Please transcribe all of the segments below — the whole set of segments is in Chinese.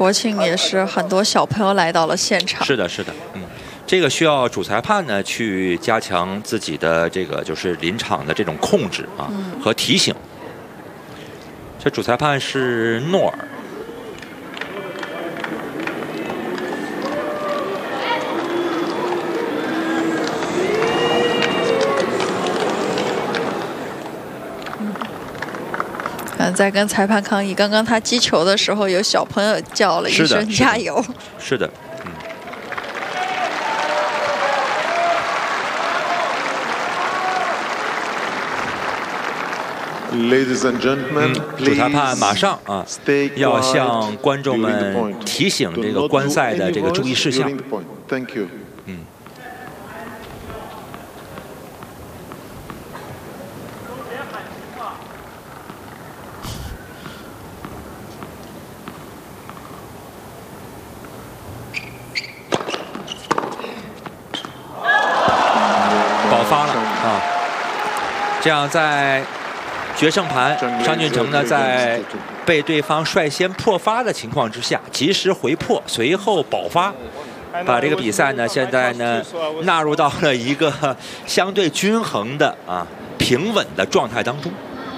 国庆也是很多小朋友来到了现场。 是的，是的，这个需要主裁判呢去加强自己的这个就是临场的这种控制啊和提醒。这主裁判是诺尔。 在跟裁判抗议，刚刚他击球的时候，有小朋友叫了一声加油。 是的。 Ladies and gentlemen， 主裁判马上要向观众们提醒这个观赛的这个注意事项。 Thank you。 爆发了啊！这样在决胜盘，商俊成呢在被对方率先破发的情况之下，及时回破，随后爆发，把这个比赛呢现在呢纳入到了一个相对均衡的平稳的状态当中。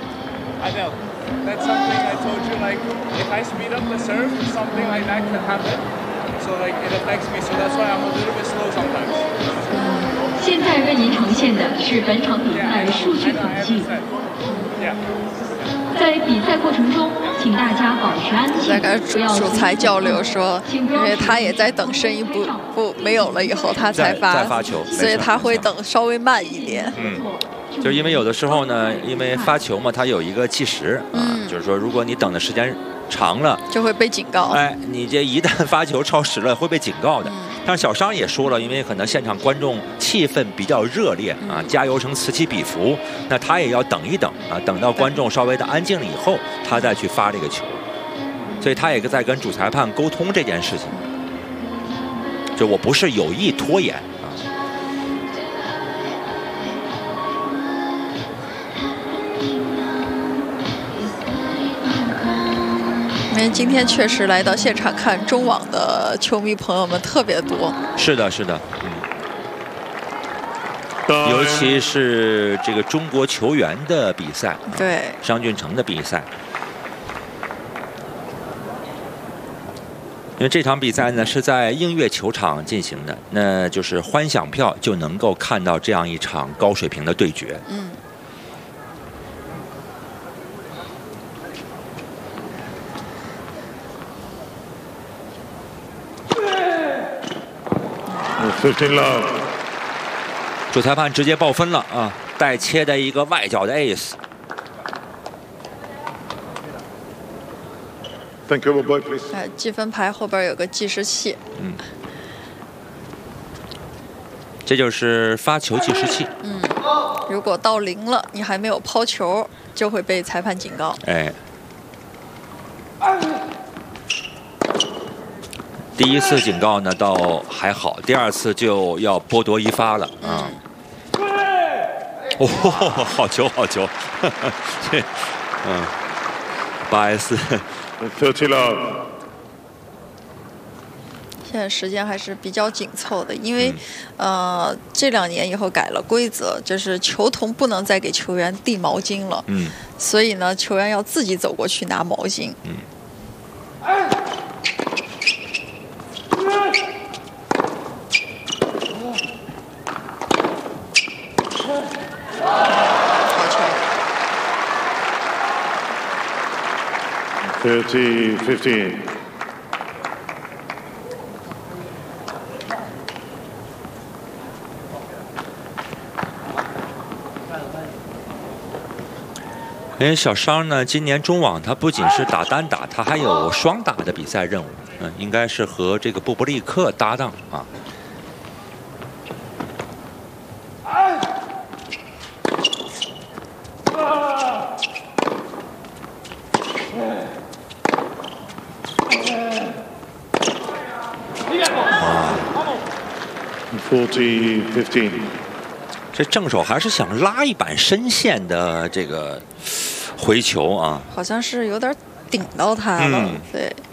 现在为您呈现的是本场比赛数据统计。在比赛过程中，请大家保持安静， 在跟主裁交流说，因为他也在等声音不没有了以后，他才发球， 所以他会等稍微慢一点。 就是因为有的时候呢，因为发球嘛，它有一个计时就是说，如果你等的时间长了， 就会被警告。 你这一旦发球超时了，会被警告的。但是小商也说了，因为可能现场观众气氛比较热烈加油声此起彼伏，那他也要等一等等到观众稍微的安静了以后，他再去发这个球。所以他也在跟主裁判沟通这件事情，就我不是有意拖延。 因为今天确实来到现场看中网的球迷朋友们特别多。 是的，是的，尤其是这个中国球员的比赛， 对， 商俊成的比赛。因为这场比赛呢是在映月球场进行的，那就是欢享票就能够看到这样一场高水平的对决。主裁判直接报分了带切的一个外角的 ace。 Thank you, boy, please。 计分牌后边有个计时器。 这就是发球计时器。 如果到0了，你还没有抛球，就会被裁判警告。 第一次警告呢倒还好，第二次就要剥夺一发了好球好球8S。 现在时间还是比较紧凑的，因为这2年以后改了规则，就是球童不能再给球员递毛巾了。所以呢，球员要自己走过去拿毛巾。 30-15。 因为小商呢，今年中网他不仅是打单打，他还有双打的比赛任务。应该是和这个布布利克搭档 40-15。 这正手还是想拉一板深线的这个回球好像是有点顶到他了。对。